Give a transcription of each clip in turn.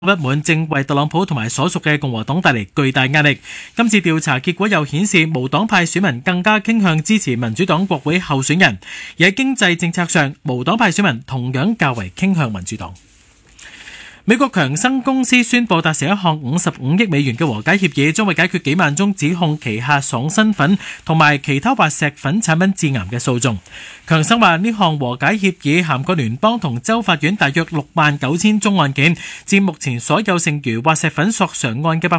不滿正為特朗普同埋所屬嘅共和黨帶嚟巨大壓力。今次調查結果又顯示，無黨派選民更加傾向支持民主黨國會候選人，而喺經濟政策上，無黨派選民同樣較為傾向民主黨。美國強生公司宣布達成一項55億美元嘅和解協議，將會解決幾萬宗指控旗下爽身粉同埋其他滑石粉產品致癌嘅訴訟。強生話呢項和解協議涵蓋聯邦同州法院大約69000宗案件，佔目前所有剩餘滑石粉索償案嘅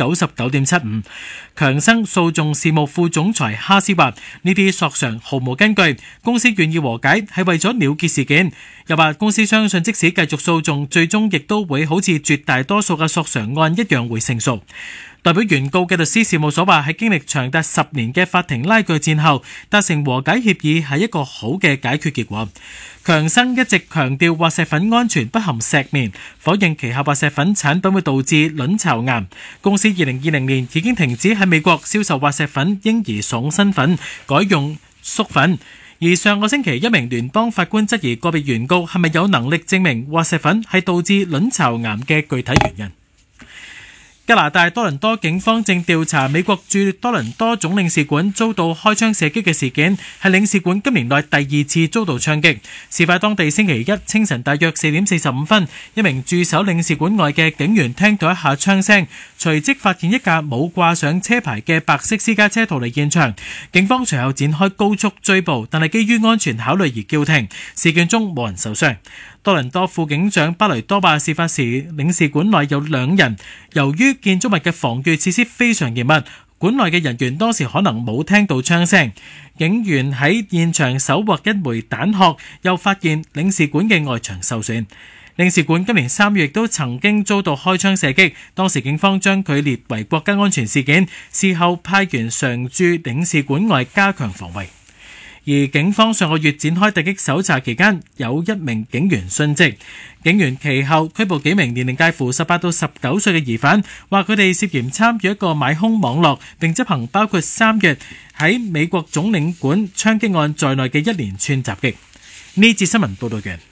99.75%。強生訴訟事務副總裁哈斯話：呢啲索償毫無根據，公司願意和解係為咗了結事件。又話公司相信即使繼續訴訟，最終亦都會好似絕大多數嘅索償案一樣會勝訴。代表原告嘅律師事務所話，喺經歷長達10年嘅法庭拉鋸戰後，達成和解協議係一個好嘅解決結果。強生一直強調滑石粉安全不含石棉，否認旗下滑石粉產品會導致卵巢癌。公司2020年已經停止喺美國銷售滑石粉嬰兒爽身粉，改用粟粉。而上個星期，一名聯邦法官質疑個別原告係咪有能力證明滑石粉係導致卵巢癌嘅具體原因。加拿大多倫多警方正調查美國駐多倫多總領事館遭到開槍射擊嘅事件，係領事館今年內第2次遭到槍擊。事發當地星期一清晨大約4點45分，一名駐守領事館外嘅警員聽到一下槍聲，隨即發現一架冇掛上車牌嘅白色私家車逃離現場。警方隨後展開高速追捕，但係基於安全考慮而叫停。事件中冇人受傷。多倫多副警長巴雷多話，事發時領事館內有2人，由於建築物嘅防禦設施非常嚴密，館內嘅人員當時可能冇聽到槍聲。警員喺現場搜獲一枚彈殼，又發現領事館嘅外牆受損。領事館今年3月亦都曾經遭到開槍射擊，當時警方將佢列為國家安全事件，事後派員常駐領事館外加強防衛。而警方上個月展開突擊搜查期間，有1名警員殉職。警員其後拘捕幾名年齡介乎18到19歲嘅疑犯，話佢哋涉嫌參與一個買兇網絡，並執行包括3月喺美國總領館槍擊案在內嘅一連串襲擊。呢節新聞報道完。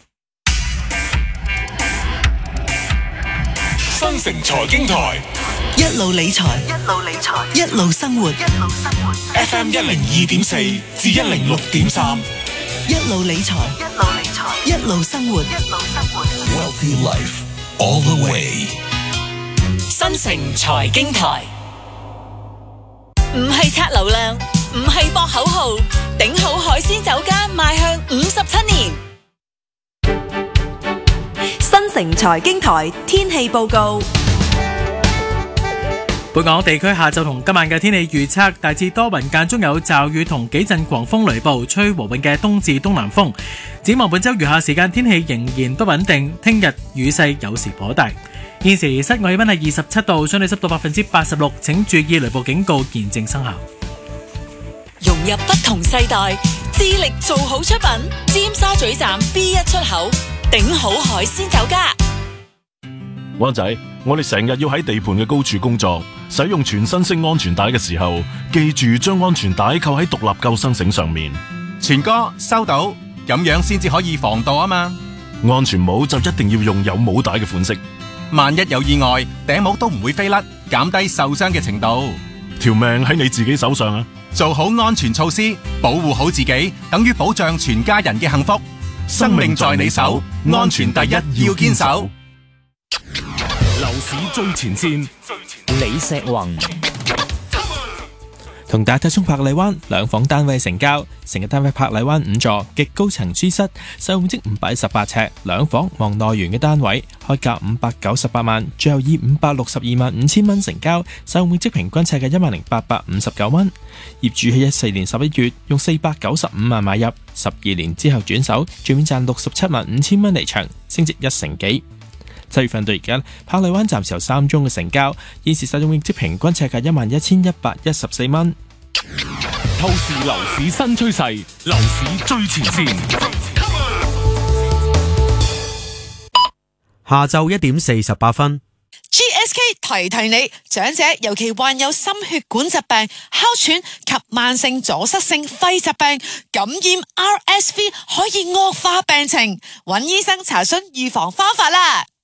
新城財經台， 一路理財，一路生活。 FM 102.4至106.3， 一路理財，一路生活。 Wealthy Life all the way。 新城財經台，唔係刷流量，唔係博口號，頂好海鮮酒家邁向57年。 新城財經台天氣報告。 本港地區下晝同今晚嘅天氣預測，大致多雲，間中有驟雨同幾陣狂風雷暴，吹和緩嘅東至東南風。展望本週餘下時間天氣仍然不穩定，聽日雨勢有時頗大。現時室外氣溫係27度，相對濕度86%，請注意雷暴警告現正生效。 融入不同世代，致力做好出品。尖沙咀站 B1 出口，頂好海鮮酒家。 灣仔，我哋成日要喺地盤嘅高處工作，使用全身式安全帶嘅時候，記住將安全帶扣喺獨立救生繩上面。 全哥收到，咁樣先至可以防盜啊嘛。 安全帽就一定要用有帽帶嘅款式， 萬一有意外，頂帽都唔會飛甩，減低受傷嘅程度。 條命喺你自己手上啊！ 做好安全措施，保護好自己，等於保障全家人嘅幸福。生命在你手，安全第一，要堅守。 樓市最前線， 李石宏同大家衝柏麗灣兩房單位成交，成日單位柏麗灣5座，極高層舒適，實用面積518尺，兩房望內園嘅單位，開價598萬，最後以562萬5千蚊成交，實用面積平均尺嘅10859蚊。業主喺14年11月用495萬買入，12年之後轉手，最面賺67萬5千蚊離場，升值1成幾。7月份到而家，柏麗灣暫時有3宗嘅成交，現時實用面積平均尺價11114蚊。 透視樓市新趨勢，樓市最前線。 下晝1點48分。 GSK 提提你，長者尤其患有心血管疾病、哮喘及慢性阻塞性肺疾病，感染 RSV 可以惡化病情，揾醫生查詢預防方法啦。